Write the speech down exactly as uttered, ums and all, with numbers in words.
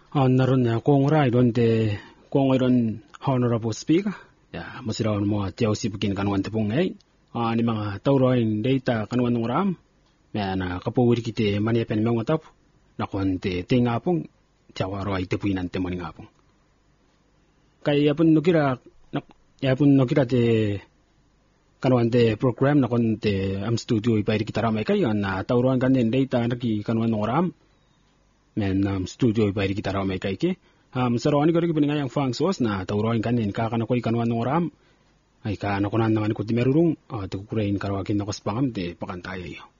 naron na kongra iron de kong iron honorable speaker ya musiraw mo tiyaw sibugin kanwan tepong ay ni mga tauroin data kanwan ng ram ya na kapuwid kiti maniapen mga tap na konti tingapong tiyaw aro ay tepuinan temoni ngapong kaya pun nukira ya pun nukira te kanwan de program na konti am studio ibayri kita ramay kayo na tauroin kanin data naki kanwan ng ram men um, studio ibayri kita ramay kayo ki Um, saroni ko rin piningay ang fang sauce na tauroin kanin kakana ko ikanwan ng oram ay kaano ko na naman ko di merurong uh, tukurain karawagin na ko spangam de pakantayo.